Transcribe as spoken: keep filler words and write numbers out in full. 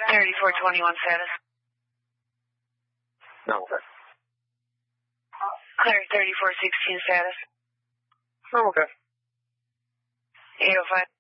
thirty-four twenty-one status. No, okay. Clear thirty-four sixteen status. I'm okay. eight oh five.